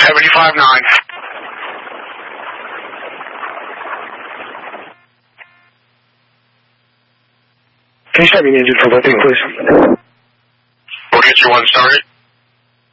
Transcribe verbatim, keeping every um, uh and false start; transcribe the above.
seventy-five nine. Can you start me the engine for Lifting, please? We'll get you one started.